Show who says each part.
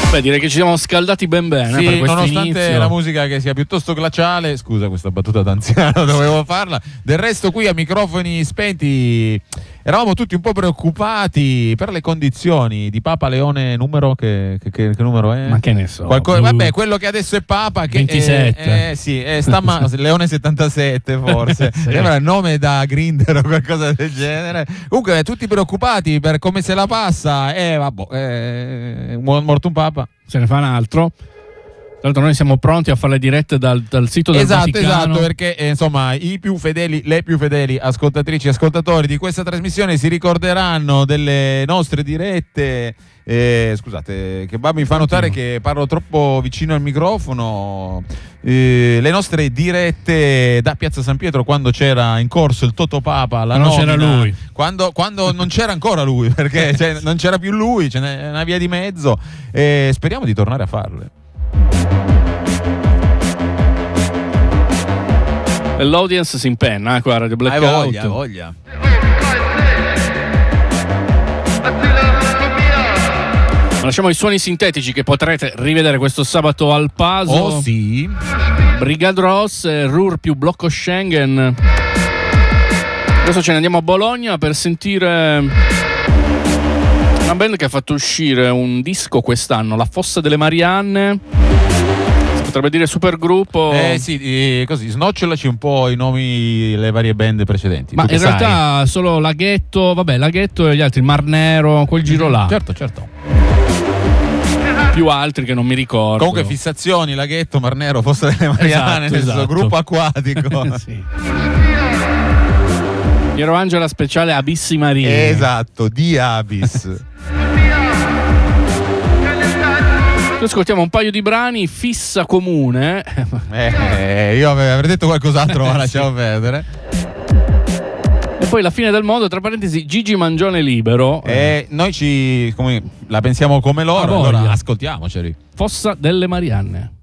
Speaker 1: Beh, direi che ci siamo scaldati ben bene,
Speaker 2: sì,
Speaker 1: per questo
Speaker 2: nonostante
Speaker 1: inizio.
Speaker 2: la musica che sia piuttosto glaciale. Scusa questa battuta d'anziano, dovevo farla. Del resto qui a microfoni spenti eravamo tutti un po' preoccupati per le condizioni di Papa Leone numero che numero è?
Speaker 1: Ma che ne so.
Speaker 2: Vabbè, quello che adesso è Papa che
Speaker 1: 27.
Speaker 2: sì, è Leone 77 forse.
Speaker 1: Sì.
Speaker 2: Sembra il nome da Grindr o qualcosa del genere. Comunque tutti preoccupati per come se la passa e vabbè, morto un Papa.
Speaker 1: Se ne fa un altro. Tra l'altro noi siamo pronti a fare le dirette dal sito del Vaticano.
Speaker 2: Esatto, perché insomma le più fedeli ascoltatrici e ascoltatori di questa trasmissione si ricorderanno delle nostre dirette. Scusate, che mi fa notare che parlo troppo vicino al microfono. Le nostre dirette da Piazza San Pietro, quando c'era in corso il Totopapa, la
Speaker 1: non
Speaker 2: nomina,
Speaker 1: c'era lui,
Speaker 2: quando non c'era ancora lui, perché non c'era più lui, ce n'è una via di mezzo, e speriamo di tornare a farle.
Speaker 1: L'audience si impenna qua a Radio Blackout.
Speaker 2: Voglia.
Speaker 1: Lasciamo i suoni sintetici che potrete rivedere questo sabato al Paso.
Speaker 2: Oh sì.
Speaker 1: Brigade Ross, Ruhr più Blocco Schengen. Adesso ce ne andiamo a Bologna per sentire una band che ha fatto uscire un disco quest'anno, La Fossa delle Marianne. Si potrebbe dire supergruppo.
Speaker 2: Sì, così snocciolaci un po' i nomi, le varie band precedenti.
Speaker 1: Ma in realtà solo Laghetto e gli altri, Mar Nero, quel giro là.
Speaker 2: Certo.
Speaker 1: Più altri che non mi ricordo.
Speaker 2: Comunque Fissazioni, Laghetto, Mar Nero, Fossa delle Marianne,
Speaker 1: esatto.
Speaker 2: Gruppo acquatico.
Speaker 1: Sì. Piero Angela speciale Abissi Marini.
Speaker 2: Esatto, di Abis.
Speaker 1: Ascoltiamo un paio di brani. Fissa Comune.
Speaker 2: Io avrei detto qualcos'altro, ma lasciamo perdere.
Speaker 1: E poi La fine del mondo, tra parentesi, Gigi Mangione libero.
Speaker 2: Noi la pensiamo come loro, allora ascoltiamoceli.
Speaker 1: Fossa delle Marianne.